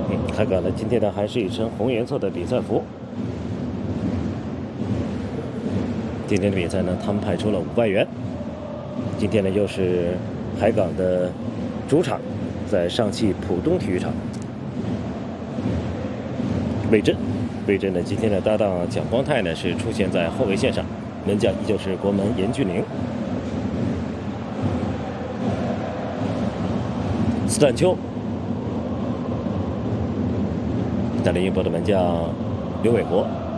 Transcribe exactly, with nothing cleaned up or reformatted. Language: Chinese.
嗯，海港呢今天呢还是一身红颜色的比赛服。今天的比赛呢，他们派出了五万元。今天呢又是海港的主场，在上汽浦东体育场。魏征，魏征呢今天的搭档蒋光太呢是出现在后卫线上，门将依旧是国门严俊凌。斯坦丘，带领英波的门将刘伟国。